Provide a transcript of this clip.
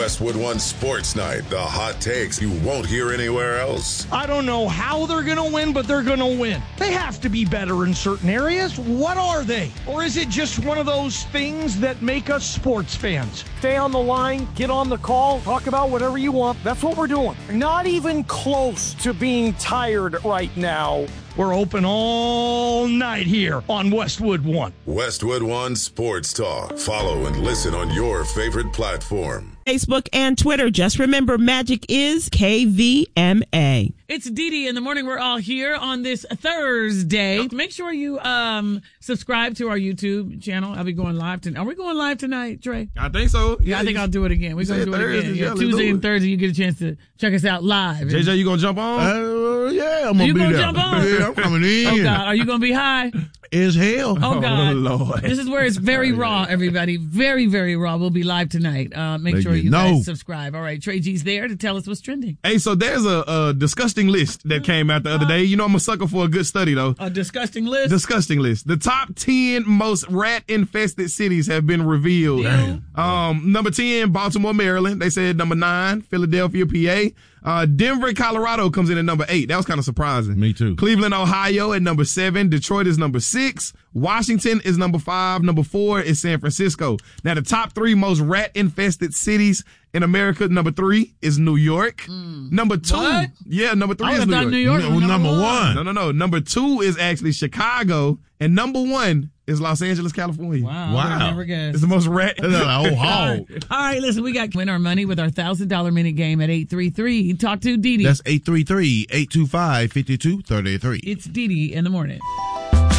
Westwood One Sports Night. The hot takes you won't hear anywhere else. I don't know how they're going to win, but they're going to win. They have to be better in certain areas. What are they? Or is it just one of those things that make us sports fans? Stay on the line, get on the call, talk about whatever you want. That's what we're doing. Not even close to being tired right now. We're open all night here on Westwood One. Westwood One Sports Talk. Follow and listen on your favorite platform. Facebook and Twitter. Just remember, magic is KVMA. It's Dee in the morning. We're all here on this Thursday. Make sure you subscribe to our YouTube channel. I'll be going live tonight. Are we going live tonight, Trey? I think so. Yeah, I think I'll do it again. We're going to do it again. Yeah, Tuesday and Thursday, you get a chance to check us out live. JJ, you going to jump on? Yeah, I'm going to be there. Jump on? Yeah, I'm coming in. Oh, God. Are you going to be high? As hell. Oh, God. Lord. This is where it's very raw, everybody. Very, very raw. We'll be live tonight. Make sure you guys subscribe. All right, Trey G's there to tell us what's trending. Hey, so there's a disgusting list that came out the other day. You know I'm a sucker for a good study, though. A disgusting list? Disgusting list. The top 10 most rat-infested cities have been revealed. Number 10, Baltimore, Maryland. They said number 9, Philadelphia, PA. Denver, Colorado comes in at number 8. That was kind of surprising. Me too. Cleveland, Ohio at number 7. Detroit is number 6. Washington is number 5. Number 4 is San Francisco. Now, the top 3 most rat-infested cities in America, number 3 is New York. Number 2. What? Yeah, number 3 is New York. Number one. No. Number 2 is actually Chicago. And number 1 is Los Angeles, California. Wow. I never guessed. It's the most rat. Oh, All right, listen, we got win our money with our $1,000 minute game at 833. Talk to Dee. That's 833-825-5233. It's Dee in the morning.